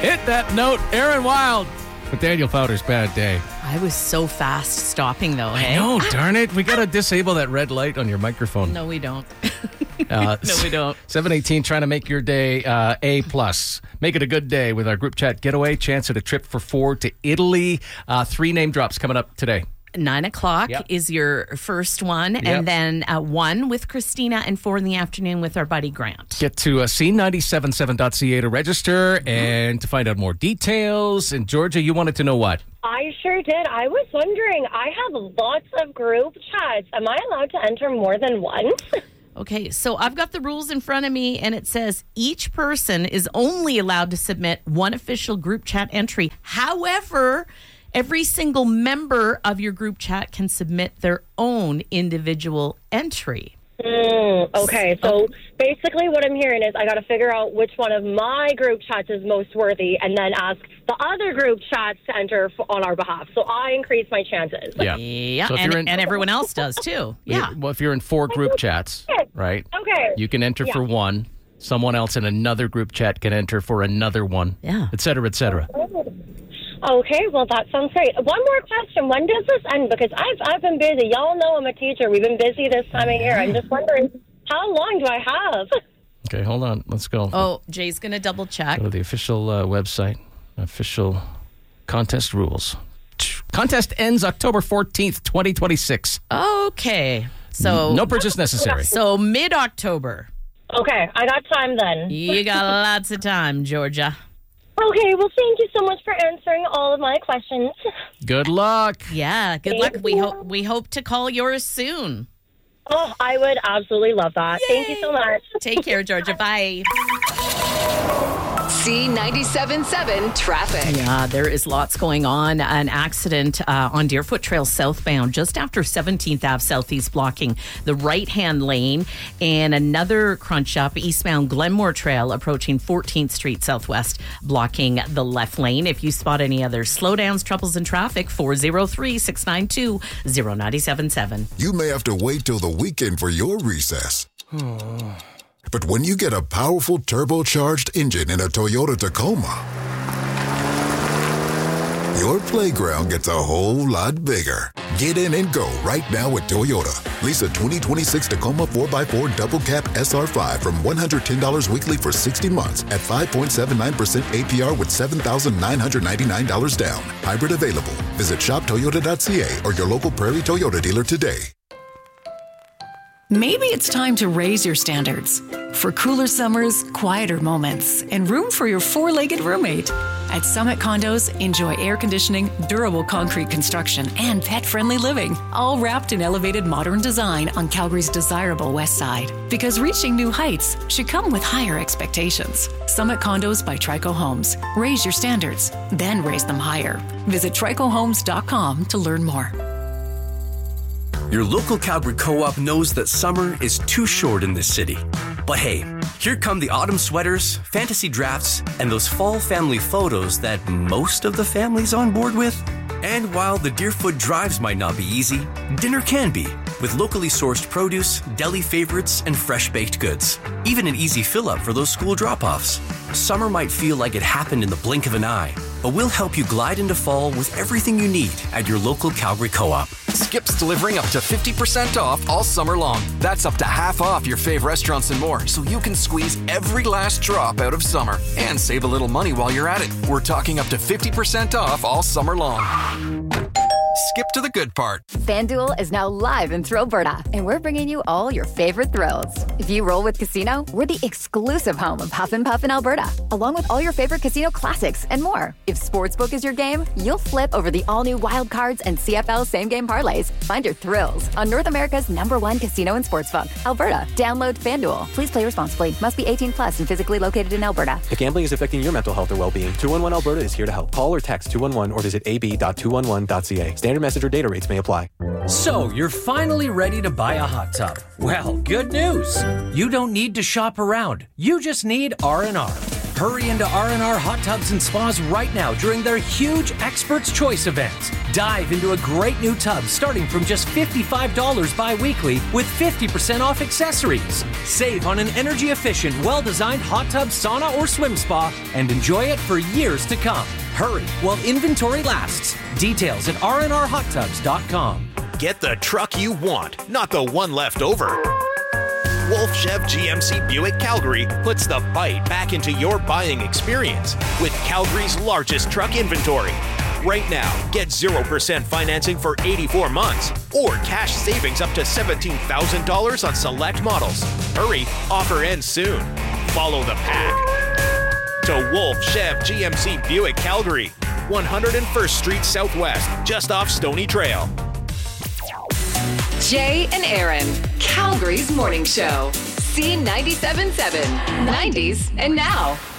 hit that note. Aaron Wild with Daniel Fowler's Bad Day. I was so fast stopping, though, hey? No, darn it. We got to disable that red light on your microphone. No, we don't. No, we don't. 718, trying to make your day A+. Make it a good day with our group chat getaway. Chance at a trip for 4 to Italy. 3 name drops coming up today. 9 o'clock is your first one, and then 1 with Christina, and 4 in the afternoon with our buddy Grant. Get to c977.ca to register and to find out more details. And Georgia, you wanted to know what? I sure did. I was wondering, I have lots of group chats. Am I allowed to enter more than one? Okay, so I've got the rules in front of me, and it says each person is only allowed to submit one official group chat entry. However, every single member of your group chat can submit their own individual entry. Okay, so basically what I'm hearing is I got to figure out which one of my group chats is most worthy and then ask the other group chats to enter on our behalf. So I increase my chances. Yeah, So if and everyone else does too. Yeah. Well, if you're in 4 group chats, right? Okay. You can enter for one. Someone else in another group chat can enter for another one. Yeah. Et cetera, et cetera. Okay, well, that sounds great. One more question. When does this end? Because I've been busy. Y'all know I'm a teacher. We've been busy this time of year. I'm just wondering, how long do I have? Okay, hold on. Let's go. Oh, Jay's going to double check. Go to the official website, official contest rules. Contest ends October 14th, 2026. Okay. So No purchase necessary. So mid-October. Okay, I got time then. You got lots of time, Georgia. Okay, well, thank you so much for answering all of my questions. Good luck. Yeah, good luck. We hope to call yours soon. Oh, I would absolutely love that. Yay. Thank you so much. Take care, Georgia. Bye. C97.7 traffic. Yeah, there is lots going on. An accident on Deerfoot Trail southbound just after 17th Ave Southeast blocking the right-hand lane, and another crunch up eastbound Glenmore Trail approaching 14th Street Southwest blocking the left lane. If you spot any other slowdowns, troubles in traffic, 403-692-0977. You may have to wait till the weekend for your recess. But when you get a powerful turbocharged engine in a Toyota Tacoma, your playground gets a whole lot bigger. Get in and go right now at Toyota. Lease a 2026 Tacoma 4x4 Double Cab SR5 from $110 weekly for 60 months at 5.79% APR with $7,999 down. Hybrid available. Visit shoptoyota.ca or your local Prairie Toyota dealer today. Maybe it's time to raise your standards for cooler summers, quieter moments, and room for your 4-legged roommate. At Summit Condos, enjoy air conditioning, durable concrete construction, and pet-friendly living, all wrapped in elevated modern design on Calgary's desirable west side. Because reaching new heights should come with higher expectations. Summit Condos by Trico Homes. Raise your standards, then raise them higher. Visit tricohomes.com to learn more. Your local Calgary Co-op knows that summer is too short in this city. But hey, here come the autumn sweaters, fantasy drafts, and those fall family photos that most of the family's on board with. And while the Deerfoot drives might not be easy, dinner can be, with locally sourced produce, deli favorites, and fresh baked goods. Even an easy fill-up for those school drop-offs. Summer might feel like it happened in the blink of an eye, but we'll help you glide into fall with everything you need at your local Calgary Co-op. Skip's delivering up to 50% off all summer long. That's up to half off your fave restaurants and more, so you can squeeze every last drop out of summer and save a little money while you're at it. We're talking up to 50% off all summer long. Skip to the good part. FanDuel is now live in Thrillberta, and we're bringing you all your favorite thrills. If you roll with Casino, we're the exclusive home of Huff and Puff in Alberta, along with all your favorite casino classics and more. If Sportsbook is your game, you'll flip over the all-new Wild Cards and CFL same-game parlays. Find your thrills on North America's #1 casino and sportsbook, Alberta. Download FanDuel. Please play responsibly. Must be 18 plus and physically located in Alberta. If gambling is affecting your mental health or well-being, 211 Alberta is here to help. Call or text 211 or visit ab.211.ca. Standard message or data rates may apply. So, you're finally ready to buy a hot tub. Well, good news. You don't need to shop around. You just need R&R. Hurry into R&R Hot Tubs and Spas right now during their huge Expert's Choice event. Dive into a great new tub starting from just $55 bi-weekly with 50% off accessories. Save on an energy-efficient, well-designed hot tub, sauna, or swim spa and enjoy it for years to come. Hurry while inventory lasts. Details at rnrhottubs.com. Get the truck you want, not the one left over. Wolf Chev GMC Buick Calgary puts the bite back into your buying experience with Calgary's largest truck inventory. Right now, get 0% financing for 84 months or cash savings up to $17,000 on select models. Hurry, offer ends soon. Follow the pack. To Wolf Chev GMC Buick Calgary, 101st Street Southwest, just off Stony Trail. Jay and Aaron, Calgary's morning show. C97.7, 90s and now.